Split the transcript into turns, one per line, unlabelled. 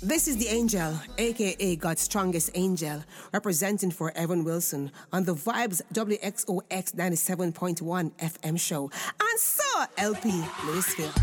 This is the Angel, aka God's strongest angel, representing for Evan Wilson on the Vibes WXOX 97.1 FM show. And so, LP Louisville.